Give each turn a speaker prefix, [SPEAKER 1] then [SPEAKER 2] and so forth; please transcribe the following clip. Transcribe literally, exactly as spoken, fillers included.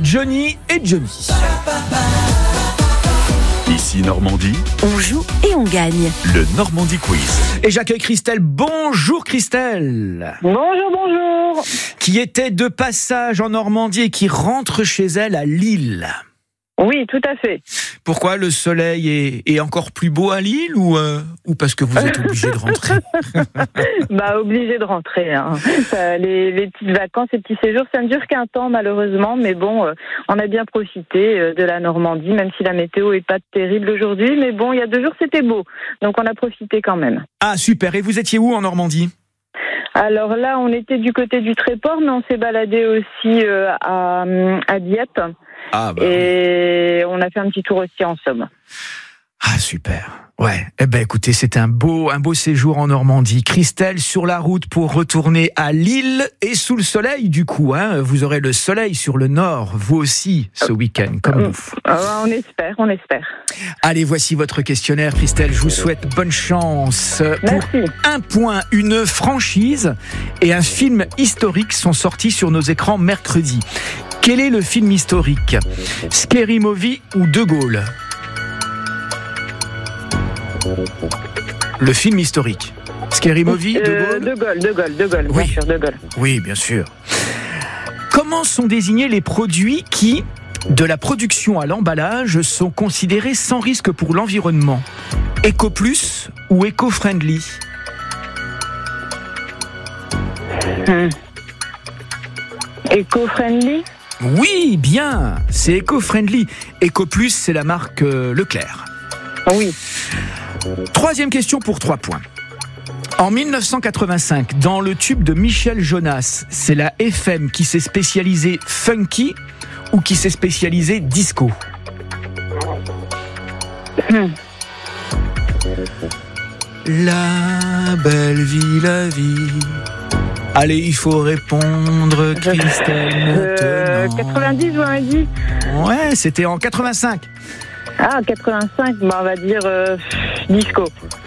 [SPEAKER 1] Johnny et Johnny.
[SPEAKER 2] Ici Normandie,
[SPEAKER 3] On joue et on gagne.
[SPEAKER 2] le Normandie Quiz.
[SPEAKER 1] Et j'accueille Christelle. Bonjour Christelle,
[SPEAKER 4] Bonjour, bonjour.
[SPEAKER 1] qui était de passage en Normandie et qui rentre chez elle à Lille.
[SPEAKER 4] Oui, tout à fait.
[SPEAKER 1] Pourquoi le soleil est, est encore plus beau à Lille ou, euh, ou parce que vous êtes obligé de rentrer?
[SPEAKER 4] Bah, obligé de rentrer. Hein. Ça, les, les petites vacances, les petits séjours, ça ne dure qu'un temps malheureusement, mais bon, euh, on a bien profité euh, de la Normandie, même si la météo est pas terrible aujourd'hui. Mais bon, il y a deux jours, c'était beau, donc on a profité quand même.
[SPEAKER 1] Ah super, et vous étiez où en Normandie?
[SPEAKER 4] Alors là, on était du côté du Tréport, mais on s'est baladé aussi euh, à, à Dieppe.
[SPEAKER 1] Ah bah oui.
[SPEAKER 4] Et on a fait un petit tour aussi en Somme.
[SPEAKER 1] Ah super. Ouais. Eh ben écoutez, c'était un beau un beau séjour en Normandie. Christelle sur la route pour retourner à Lille et sous le soleil du coup. Hein, vous aurez le soleil sur le nord, vous aussi ce week-end comme nous.
[SPEAKER 4] Euh, on espère, on espère.
[SPEAKER 1] Allez, voici votre questionnaire, Christelle. Je vous souhaite bonne chance.
[SPEAKER 4] Merci.
[SPEAKER 1] Pour un point, une franchise et un film historique sont sortis sur nos écrans mercredi. Quel est le film historique? Scary Movie ou De Gaulle? Le film historique. Scary Movie, De
[SPEAKER 4] Euh,
[SPEAKER 1] Gaulle?
[SPEAKER 4] De Gaulle, De Gaulle, De Gaulle,
[SPEAKER 1] Oui.
[SPEAKER 4] bien sûr, De Gaulle.
[SPEAKER 1] Oui, bien sûr. Comment sont désignés les produits qui, de la production à l'emballage, sont considérés sans risque pour l'environnement? Eco-plus ou éco-friendly?
[SPEAKER 4] Hmm. Eco-friendly?
[SPEAKER 1] Oui, bien, c'est éco-friendly. Eco-plus, c'est la marque euh, Leclerc.
[SPEAKER 4] Oui.
[SPEAKER 1] Troisième question pour trois points. En dix-neuf cent quatre-vingt-cinq, dans le tube de Michel Jonas, c'est la F M qui s'est spécialisée funky ou qui s'est spécialisée disco?
[SPEAKER 4] Hmm.
[SPEAKER 1] La belle vie, la vie. Allez, il faut répondre, Christelle,
[SPEAKER 4] Euh,
[SPEAKER 1] maintenant.
[SPEAKER 4] quatre-vingt-dix, vous m'avez dit?
[SPEAKER 1] Ouais, c'était en quatre-vingt-cinq.
[SPEAKER 4] Ah, quatre-vingt-cinq, bah, on va dire euh, disco.